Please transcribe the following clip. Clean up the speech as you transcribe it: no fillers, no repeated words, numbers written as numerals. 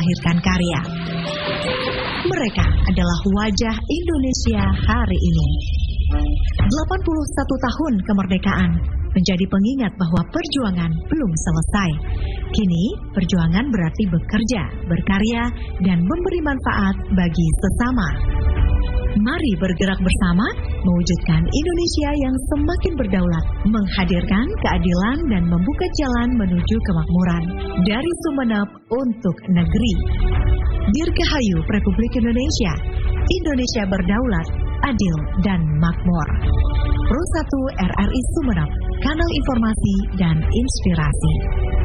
melahirkan karya. Mereka adalah wajah Indonesia hari ini. 81 tahun kemerdekaan menjadi pengingat bahwa perjuangan belum selesai. Kini, perjuangan berarti bekerja, berkarya, dan memberi manfaat bagi sesama. Mari bergerak bersama, mewujudkan Indonesia yang semakin berdaulat, menghadirkan keadilan dan membuka jalan menuju kemakmuran. Dari Sumeneb untuk negeri. Dirgahayu Republik Indonesia, Indonesia berdaulat, adil, dan makmur. Pro 1 RRI Sumeneb, kanal informasi dan inspirasi.